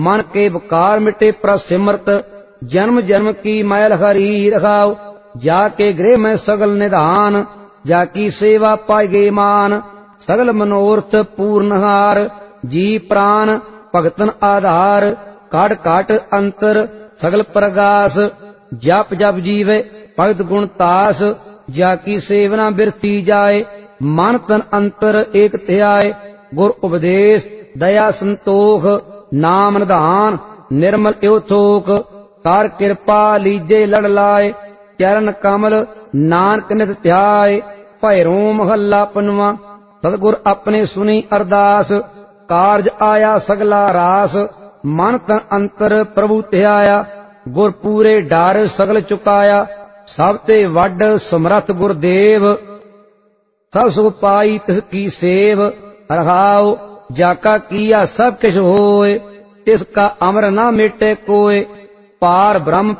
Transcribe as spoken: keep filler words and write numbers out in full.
मन के विकार मिटे प्रसिमृत, जन्म जन्म की मैल हरी रखाओ। जाके गृह में सगल निधान, जाकी सेवा पाए गे मान। सगल मनोरथ पूर्णहार, जी प्राण भगतन आधार। काट काट अंतर सगल प्रगास, जप जप जीवे भगत गुण तास। जाकी सेवना बिरती जाए, मन तन अंतर एक ध्याय। गुर उपदेश दया संतोख, नाम निधान निर्मल एव थोक। तार कृपा लीजे लड़ लाए, चरण कमल नानक नित ध्याय। भैरो महला पनवा, सतगुर अपने सुनी अरदास। कारज आया सगला रास, मन तन अंतर प्रभु ध्याया। गुर पूरे डर सगल चुकाया, सब ते वड समरथ गुरदेव। सब सुख पाई तिस की सेव, रहाओ जाका किया सब किछ होए। तिसका अमर न मिटे कोय, पार ब्रह्म